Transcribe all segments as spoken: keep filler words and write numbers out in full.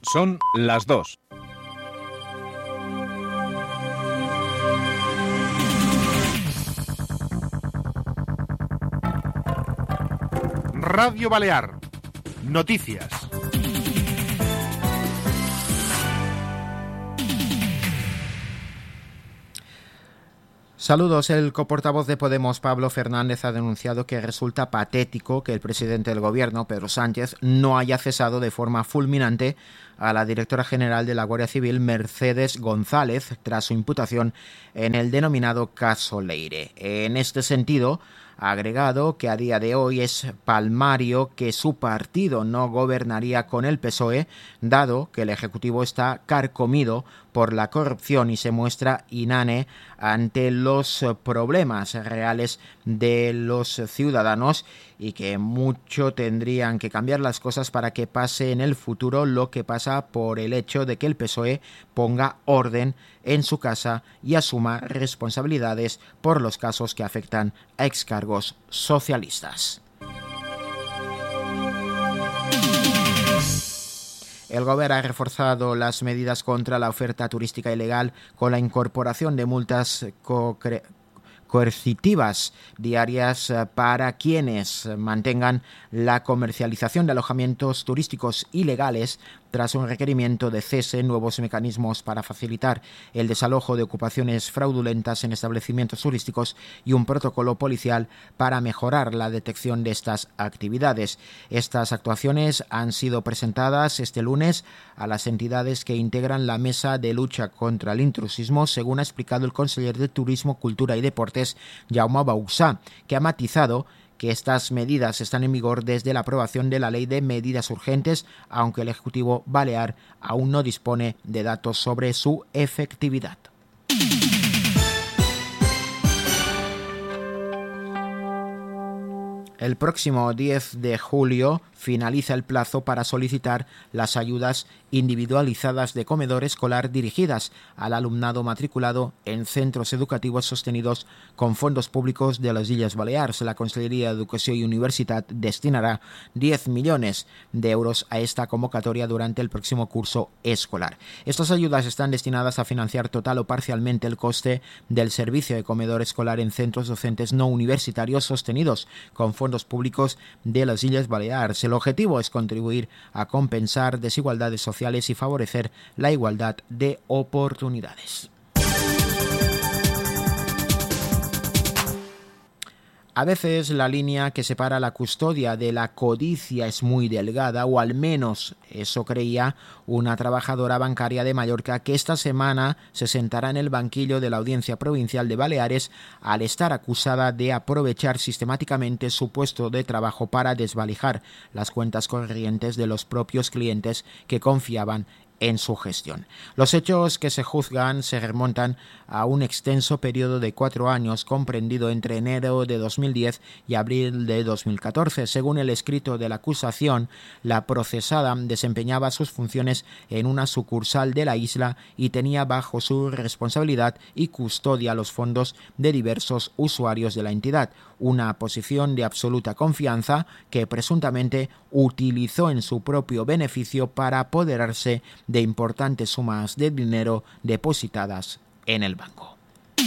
Son las dos. Radio Balear. Noticias. Saludos. El coportavoz de Podemos, Pablo Fernández, ha denunciado que resulta patético que el presidente del gobierno, Pedro Sánchez, no haya cesado de forma fulminante a la directora general de la Guardia Civil, Mercedes González, tras su imputación en el denominado caso Leire. En este sentido, ha agregado que a día de hoy es palmario que su partido no gobernaría con el P S O E, dado que el Ejecutivo está carcomido por la corrupción y se muestra inane ante los problemas reales de los ciudadanos, y que mucho tendrían que cambiar las cosas para que pase en el futuro lo que pasa por el hecho de que el P S O E ponga orden en su casa y asuma responsabilidades por los casos que afectan a excargos socialistas. El Gobierno ha reforzado las medidas contra la oferta turística ilegal con la incorporación de multas co-cre- coercitivas diarias para quienes mantengan la comercialización de alojamientos turísticos ilegales, tras un requerimiento de cese, nuevos mecanismos para facilitar el desalojo de ocupaciones fraudulentas en establecimientos turísticos y un protocolo policial para mejorar la detección de estas actividades. Estas actuaciones han sido presentadas este lunes a las entidades que integran la Mesa de Lucha contra el Intrusismo, según ha explicado el conseller de Turismo, Cultura y Deportes, Jaume Bauzá, que ha matizado que estas medidas están en vigor desde la aprobación de la Ley de Medidas Urgentes, aunque el Ejecutivo balear aún no dispone de datos sobre su efectividad. El próximo diez de julio finaliza el plazo para solicitar las ayudas individualizadas de comedor escolar dirigidas al alumnado matriculado en centros educativos sostenidos con fondos públicos de las Illes Balears. La Conselleria de Educación y Universitat destinará diez millones de euros a esta convocatoria durante el próximo curso escolar. Estas ayudas están destinadas a financiar total o parcialmente el coste del servicio de comedor escolar en centros docentes no universitarios sostenidos con fondos públicos de las Illes Balears. El objetivo es contribuir a compensar desigualdades sociales y favorecer la igualdad de oportunidades. A veces la línea que separa la custodia de la codicia es muy delgada, o al menos eso creía una trabajadora bancaria de Mallorca, que esta semana se sentará en el banquillo de la Audiencia Provincial de Baleares al estar acusada de aprovechar sistemáticamente su puesto de trabajo para desvalijar las cuentas corrientes de los propios clientes que confiaban en su gestión. Los hechos que se juzgan se remontan a un extenso periodo de cuatro años comprendido entre enero de dos mil diez y abril de dos mil catorce. Según el escrito de la acusación, la procesada desempeñaba sus funciones en una sucursal de la isla y tenía bajo su responsabilidad y custodia los fondos de diversos usuarios de la entidad, una posición de absoluta confianza que presuntamente utilizó en su propio beneficio para apoderarse de importantes sumas de dinero depositadas en el banco.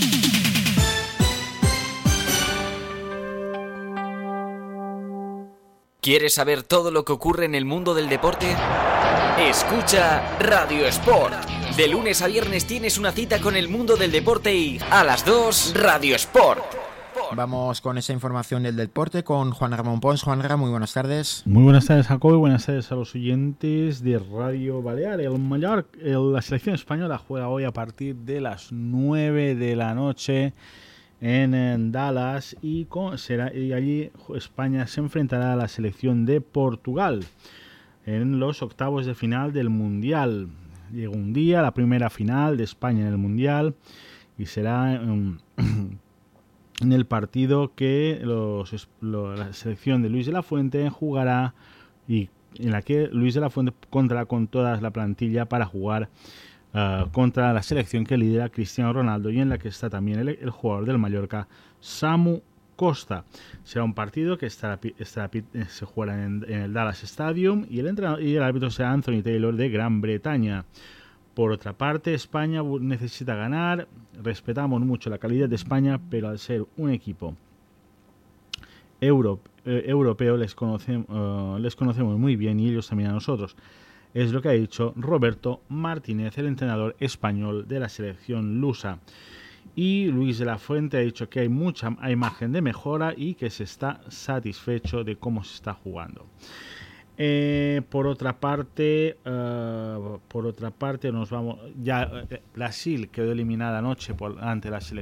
¿Quieres saber todo lo que ocurre en el mundo del deporte? Escucha Radio Sport. De lunes a viernes tienes una cita con el mundo del deporte y a las dos, Radio Sport. Vamos con esa información del deporte con Juan Ramón Pons. Juan Ramón, muy buenas tardes. Muy buenas tardes, Jacob, y buenas tardes a los oyentes de Radio Balear. El Mallorca, el, la selección española juega hoy a partir de las nueve de la noche en, en Dallas y, con, será, y allí España se enfrentará a la selección de Portugal en los octavos de final del Mundial. Llega un día, la primera final de España en el Mundial, y será um, en el partido que los, lo, la selección de Luis de la Fuente jugará, y en la que Luis de la Fuente contará con toda la plantilla para jugar uh, contra la selección que lidera Cristiano Ronaldo, y en la que está también el, el jugador del Mallorca, Samu Costa. Será un partido que estará, estará, se jugará en, en el Dallas Stadium y el, entrenador, y el árbitro será Anthony Taylor de Gran Bretaña. Por otra parte, España necesita ganar. Respetamos mucho la calidad de España, pero al ser un equipo euro, eh, europeo les, conocem, uh, les conocemos muy bien y ellos también a nosotros. Es lo que ha dicho Roberto Martínez, el entrenador español de la selección lusa. Y Luis de la Fuente ha dicho que hay mucha hay margen de mejora y que se está satisfecho de cómo se está jugando. Eh, por otra parte, uh, por otra parte nos vamos. Ya uh, Brasil quedó eliminada anoche por, ante la selección